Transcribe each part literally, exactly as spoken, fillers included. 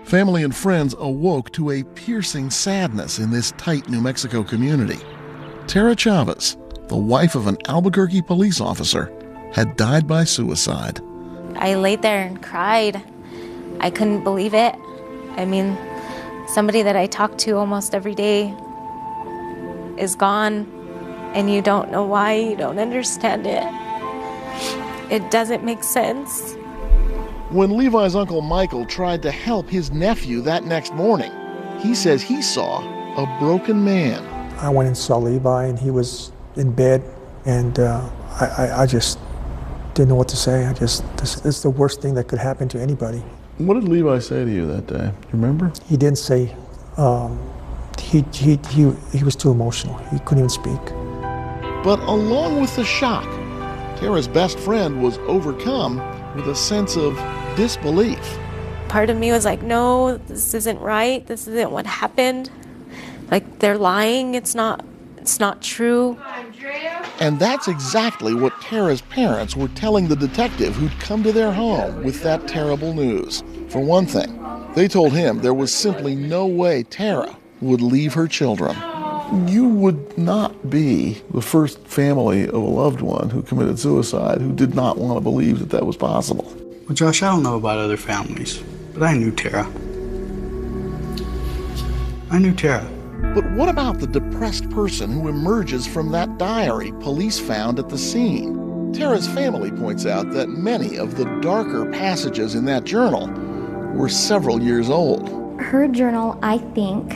Family and friends awoke to a piercing sadness in this tight New Mexico community. Tara Chavez, the wife of an Albuquerque police officer, had died by suicide. I laid there and cried. I couldn't believe it. I mean, somebody that I talk to almost every day is gone, and you don't know why, you don't understand it. It doesn't make sense. When Levi's Uncle Michael tried to help his nephew that next morning, he says he saw a broken man. I went and saw Levi, and he was in bed, and uh, I, I, I just didn't know what to say. I just, this, this is the worst thing that could happen to anybody. What did Levi say to you that day? Do you remember? He didn't say. Um, he, he, he, he was too emotional. He couldn't even speak. But along with the shock, Tara's best friend was overcome with a sense of disbelief. Part of me was like, no, this isn't right. This isn't what happened. Like, they're lying. It's not, it's not true. And that's exactly what Tara's parents were telling the detective who'd come to their home with that terrible news. For one thing, they told him there was simply no way Tara would leave her children. You would not be the first family of a loved one who committed suicide who did not want to believe that that was possible. Well, Josh, I don't know about other families, but I knew Tara. I knew Tara. But what about the depressed person who emerges from that diary police found at the scene? Tara's family points out that many of the darker passages in that journal were several years old. Her journal, I think,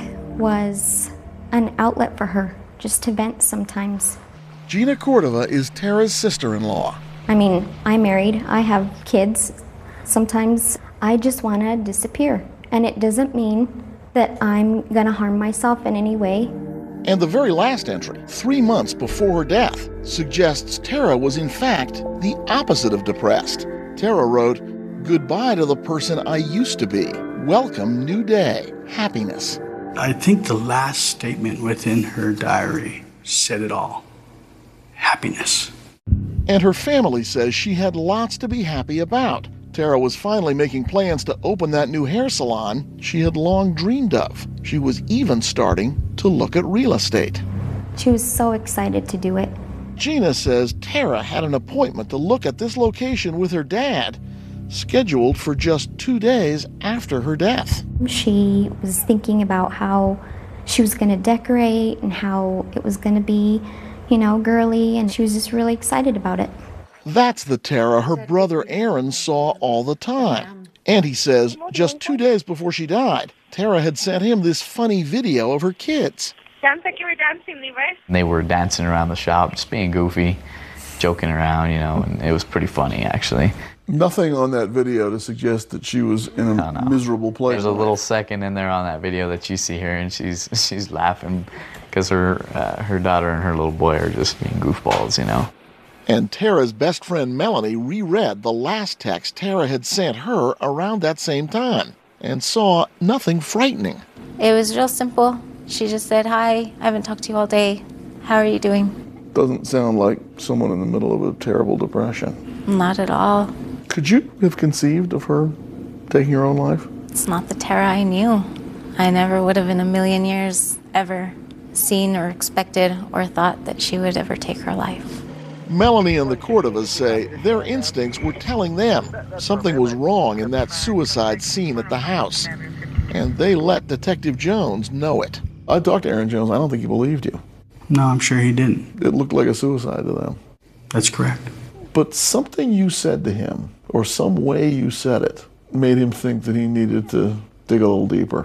was an outlet for her, just to vent sometimes. Gina Cordova is Tara's sister-in-law. I mean, I'm married, I have kids. Sometimes I just want to disappear, and it doesn't mean that I'm going to harm myself in any way. And the very last entry, three months before her death, suggests Tara was in fact the opposite of depressed. Tara wrote, "Goodbye to the person I used to be. Welcome new day, happiness." I think the last statement within her diary said it all. Happiness. And her family says she had lots to be happy about. Tara was finally making plans to open that new hair salon she had long dreamed of. She was even starting to look at real estate. She was so excited to do it. Gina says Tara had an appointment to look at this location with her dad, scheduled for just two days after her death. She was thinking about how she was going to decorate and how it was going to be, you know, girly, and she was just really excited about it. That's the Tara her brother Aaron saw all the time. And he says just two days before she died, Tara had sent him this funny video of her kids. Sounds like you were dancing, Levi. They were dancing around the shop, just being goofy, joking around, you know, and it was pretty funny, actually. Nothing on that video to suggest that she was in a no, no. miserable place. There's a little second in there on that video that you see her, and she's she's laughing because her uh, her daughter and her little boy are just being goofballs, you know. And Tara's best friend Melanie reread the last text Tara had sent her around that same time and saw nothing frightening. It was real simple. She just said, "Hi, I haven't talked to you all day. How are you doing?" Doesn't sound like someone in the middle of a terrible depression. Not at all. Could you have conceived of her taking her own life? It's not the Tara I knew. I never would have in a million years ever seen or expected or thought that she would ever take her life. Melanie and the Cordovas say their instincts were telling them something was wrong in that suicide scene at the house, and they let Detective Jones know it. I talked to Aaron Jones. I don't think he believed you. No, I'm sure he didn't. It looked like a suicide to them. That's correct. But something you said to him, or some way you said it, made him think that he needed to dig a little deeper.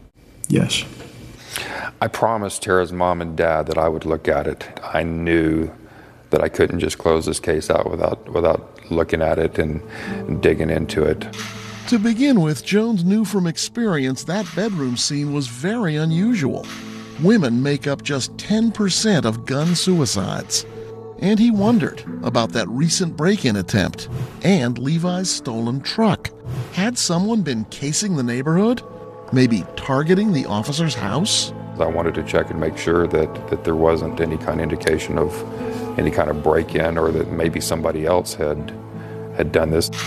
Yes. I promised Tara's mom and dad that I would look at it. I knew that I couldn't just close this case out without without looking at it and, and digging into it. To begin with, Jones knew from experience that bedroom scene was very unusual. Women make up just ten percent of gun suicides. And he wondered about that recent break-in attempt and Levi's stolen truck. Had someone been casing the neighborhood? Maybe targeting the officer's house? I wanted to check and make sure that, that there wasn't any kind of indication of any kind of break-in or that maybe somebody else had had done this.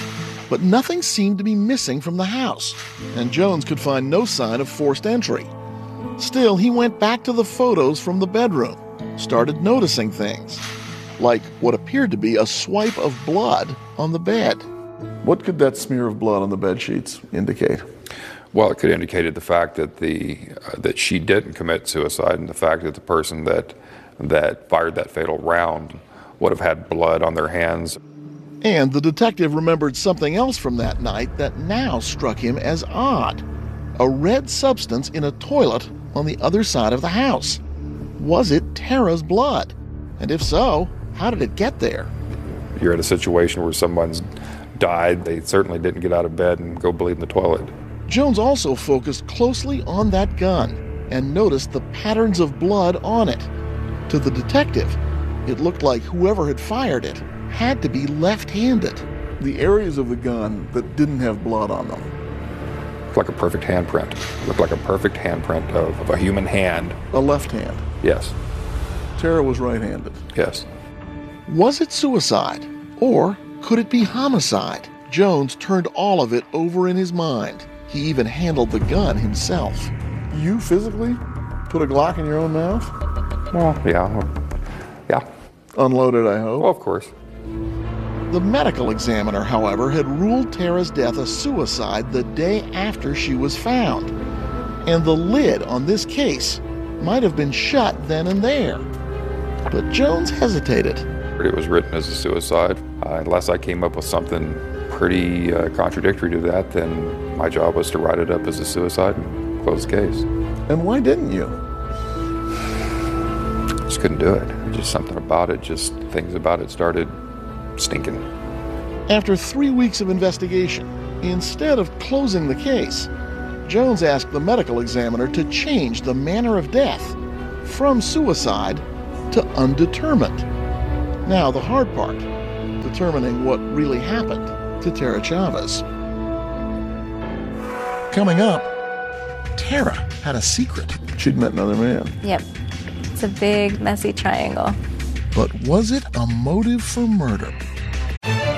But nothing seemed to be missing from the house, and Jones could find no sign of forced entry. Still, he went back to the photos from the bedroom, started noticing things, like what appeared to be a swipe of blood on the bed. What could that smear of blood on the bed sheets indicate? Well, it could have indicated the fact that the uh, that she didn't commit suicide, and the fact that the person that that fired that fatal round would have had blood on their hands. And the detective remembered something else from that night that now struck him as odd. A red substance in a toilet on the other side of the house. Was it Tara's blood? And if so, how did it get there? You're in a situation where someone's died. They certainly didn't get out of bed and go bleed in the toilet. Jones also focused closely on that gun and noticed the patterns of blood on it. To the detective, it looked like whoever had fired it had to be left-handed. The areas of the gun that didn't have blood on them Looked like a perfect handprint. Looked like a perfect handprint of, of a human hand. A left hand. Yes. Tara was right-handed. Yes. Was it suicide? Or could it be homicide? Jones turned all of it over in his mind. He even handled the gun himself. You physically put a Glock in your own mouth? Well, yeah. Yeah. Unloaded, I hope. Well, of course. The medical examiner, however, had ruled Tara's death a suicide the day after she was found. And the lid on this case might have been shut then and there. But Jones hesitated. It was written as a suicide. Uh, unless I came up with something pretty uh, contradictory to that, then my job was to write it up as a suicide and close the case. And why didn't you? Just couldn't do it. Just something about it, just things about it started stinking. After three weeks of investigation, instead of closing the case, Jones asked the medical examiner to change the manner of death from suicide to undetermined. Now, the hard part, determining what really happened to Tara Chavez. Coming up, Tara had a secret. She'd met another man. Yep. It's a big, messy triangle. But was it a motive for murder?